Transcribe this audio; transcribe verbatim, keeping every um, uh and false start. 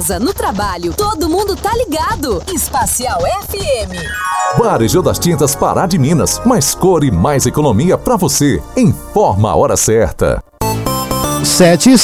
casa, no trabalho, todo mundo tá ligado. Espacial F M. Varejão das Tintas Pará de Minas. Mais cor e mais economia pra você. Informa a hora certa. sete e